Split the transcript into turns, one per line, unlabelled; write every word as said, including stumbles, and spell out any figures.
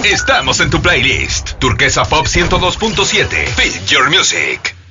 Estamos en tu playlist. Turquesa Pop ciento dos punto siete. Feel your music.